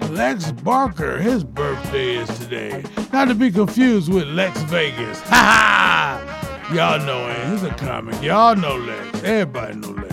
Lex Barker, his birthday is today. Not to be confused with Lex Vegas. Ha ha! Y'all know him. He's a comic. Y'all know Lex. Everybody know Lex.